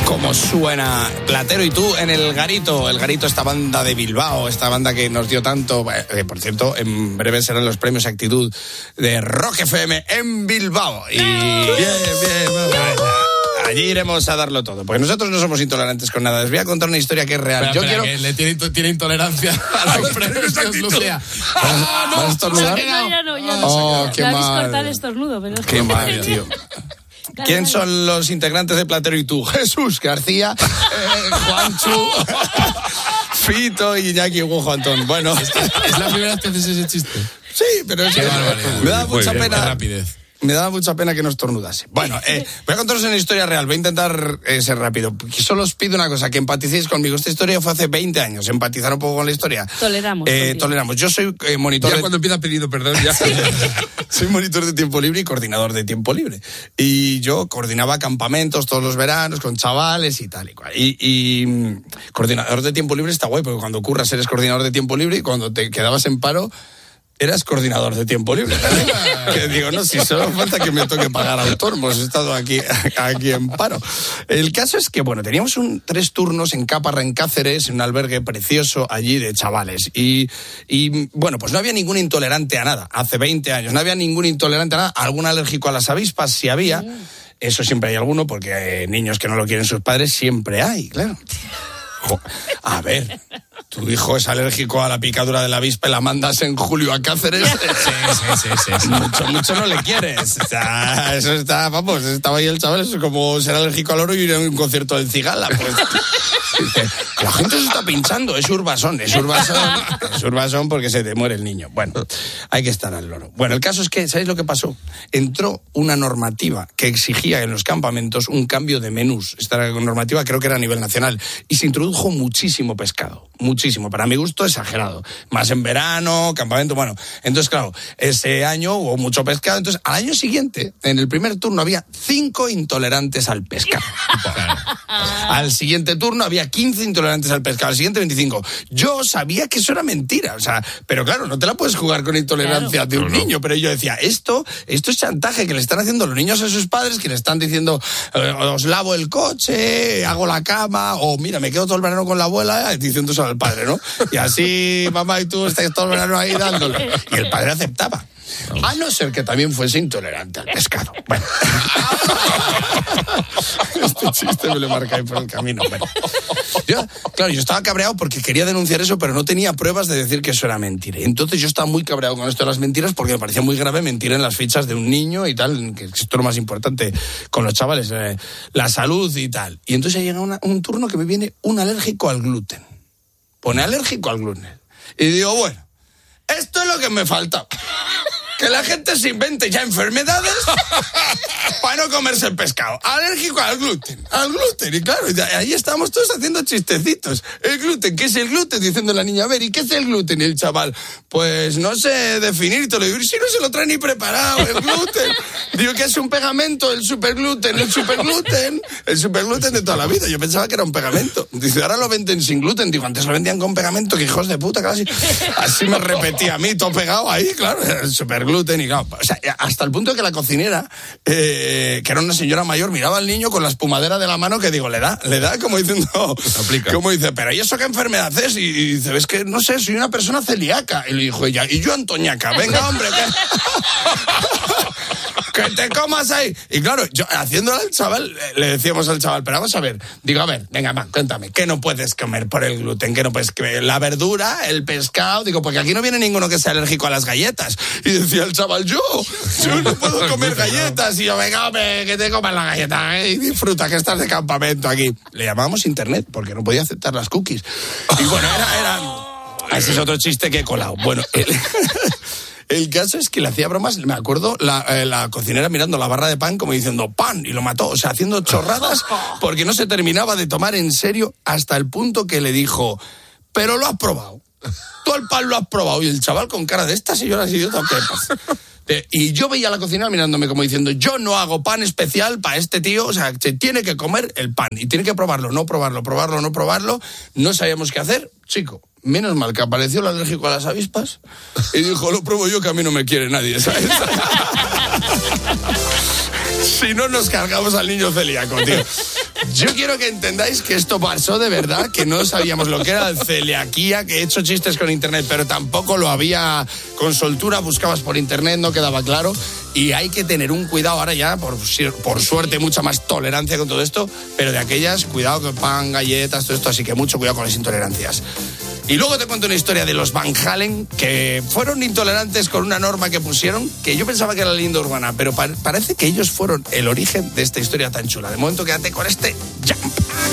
Cómo suena Platero y tú en El Garito. El Garito, esta banda de Bilbao, esta banda que nos dio tanto. Por cierto, en breve serán los premios Actitud de Rock FM en Bilbao. Y allí iremos a darlo todo, porque nosotros no somos intolerantes con nada. Les voy a contar una historia que es real. Espera, quiero... que le tiene intolerancia a los premios Lucía. ¿Vas a estornudar? Ya no. Oh, qué mal. mal. Cortar el estornudo, pero... Qué mal, tío. ¿Quién son los integrantes de Platero y tú? Jesús García, Juanchu, Fito y Iñaki Hugo Antón. Bueno, ¿Es la primera vez que haces ese chiste? sí, pero es que me da mucha pena. Rapidez. Me daba mucha pena que no estornudase. Bueno, voy a contaros una historia real. Voy a intentar ser rápido. Solo os pido una cosa, que empaticéis conmigo. Esta historia fue hace 20 años. Empatizar un poco con la historia. Toleramos. Yo soy monitor... Ya cuando empieza pedido perdón, ya. Soy monitor de tiempo libre y coordinador de tiempo libre. Y yo coordinaba campamentos todos los veranos con chavales y tal y cual. Y coordinador de tiempo libre está guay, porque cuando curras eres coordinador de tiempo libre y cuando te quedabas en paro... eras coordinador de tiempo libre. Que digo, no, si solo falta que me toque pagar autónomos. He estado aquí en paro. El caso es que, bueno, teníamos 3 turnos en Caparra, en Cáceres, en un albergue precioso allí de chavales. Y bueno, pues no había ningún intolerante a nada. Hace 20 años no había ningún intolerante a nada. Algún alérgico a las avispas sí había. Eso siempre hay alguno, porque niños que no lo quieren sus padres siempre hay, claro. A ver, tu hijo es alérgico a la picadura de la avispa y la mandas en julio a Cáceres. Sí. Mucho no le quieres. O sea, eso está, vamos, estaba ahí el chaval, es como ser alérgico al oro y ir a un concierto del Cigala. Pues, la gente se está pinchando, es urbasón porque se te muere el niño. Bueno, hay que estar al loro. Bueno, el caso es que, ¿sabéis lo que pasó? Entró una normativa que exigía en los campamentos un cambio de menús. Esta normativa creo que era a nivel nacional. Y se introdujo muchísimo pescado. Muchísimo. Para mi gusto, exagerado. Más en verano, campamento, bueno. Entonces, claro, ese año hubo mucho pescado. Entonces, al año siguiente, en el primer turno, había 5 intolerantes al pescado. Al siguiente turno había 15 intolerantes al pescado, al siguiente 25. Yo sabía que eso era mentira, o sea, pero claro, no te la puedes jugar con intolerancia de un niño, pero yo decía, esto es chantaje que le están haciendo los niños a sus padres, que le están diciendo, os lavo el coche, hago la cama, o mira, me quedo todo el verano con la abuela, diciendo eso al padre, ¿no? Y así, mamá y tú estáis todo el verano ahí dándole. Y el padre aceptaba. A no ser que también fuese intolerante al pescado. Bueno. Este chiste me lo marca ahí por el camino. Bueno. Yo estaba cabreado porque quería denunciar eso, pero no tenía pruebas de decir que eso era mentira. Y entonces yo estaba muy cabreado con esto de las mentiras porque me parecía muy grave mentir en las fichas de un niño y tal, que esto es lo más importante con los chavales, la salud y tal. Y entonces llega un turno que me viene un alérgico al gluten. Pone alérgico al gluten. Y digo, bueno, esto es lo que me falta. Que la gente se invente ya enfermedades para no comerse el pescado. Alérgico al gluten. Y claro, ahí estamos todos haciendo chistecitos. El gluten, ¿qué es el gluten? Diciendo la niña, a ver, ¿y qué es el gluten? Y el chaval, pues no sé definírtelo. Digo, si no se lo trae ni preparado, el gluten. Digo, que es un pegamento, el supergluten de toda la vida. Yo pensaba que era un pegamento. Dice, ahora lo venden sin gluten. Digo, antes lo vendían con pegamento, que hijos de puta, casi. Así me repetía a mí, todo pegado ahí, claro, el supergluten. Y claro, o sea, hasta el punto de que la cocinera, que era una señora mayor, miraba al niño con la espumadera de la mano, que digo, le da como diciendo, como dice, pero ¿y eso qué enfermedad es? Y dice, es que no sé, soy una persona celíaca. Y le dijo ella, y yo antoñaca, venga hombre, que te comas ahí. Y claro, yo haciéndole al chaval, le decíamos al chaval, pero vamos a ver, digo, a ver, venga, va, cuéntame, ¿qué no puedes comer por el gluten? ¿Qué no puedes comer? La verdura, el pescado, digo, porque aquí no viene ninguno que sea alérgico a las galletas. Y decía el chaval, yo no puedo comer galletas. Y yo, venga, hombre, que te comas la galleta, y disfruta que estás de campamento aquí. Le llamábamos internet, porque no podía aceptar las cookies. Y bueno, era... Ese es otro chiste que he colado. Bueno, el caso es que le hacía bromas, me acuerdo, la cocinera mirando la barra de pan como diciendo ¡pan! Y lo mató, o sea, haciendo chorradas porque no se terminaba de tomar en serio hasta el punto que le dijo, pero lo has probado, tú el pan lo has probado. Y el chaval con cara de esta señora es idiota, ¿qué pasa? Y yo veía a la cocinera mirándome como diciendo, yo no hago pan especial para este tío, o sea, se tiene que comer el pan y tiene que probarlo, no probarlo, no sabíamos qué hacer, chico. Menos mal que apareció el alérgico a las avispas y dijo, lo pruebo yo que a mí no me quiere nadie, ¿sabes? Si no nos cargamos al niño celíaco, tío. Yo quiero que entendáis que esto pasó de verdad, que no sabíamos lo que era celiaquía, que he hecho chistes con internet, pero tampoco lo había con soltura, buscabas por internet, no quedaba claro, y hay que tener un cuidado ahora ya, por suerte, mucha más tolerancia con todo esto, pero de aquellas, cuidado con pan, galletas, todo esto, así que mucho cuidado con las intolerancias. Y luego te cuento una historia de los Van Halen, que fueron intolerantes con una norma que pusieron, que yo pensaba que era la leyenda urbana, pero parece que ellos fueron el origen de esta historia tan chula. De momento, quédate con este Jump.